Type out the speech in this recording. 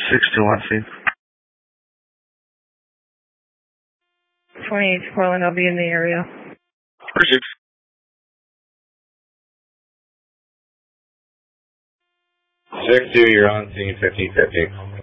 621 scene. 28 Portland, I'll be in the area. Pursuit. 6-2, you're on scene 1550.